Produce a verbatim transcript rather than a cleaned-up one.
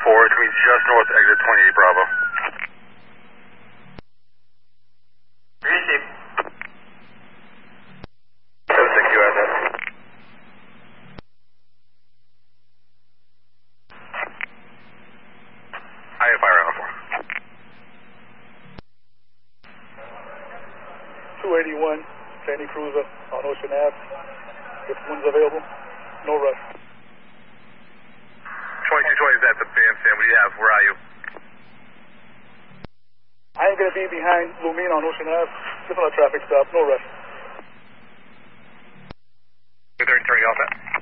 four, which means just north exit twenty-eight Bravo. Receive. seven six, you have that. I have fire on four. two eighty-one, Sandy Cruiser on Ocean Ave. If one's available, no rush. twenty-two twenty is at the bandstand. What do you have? Where are you? I ain't gonna be behind Lumine on Ocean Ave. Just on a traffic stop, no rush. Good, they're turning off that.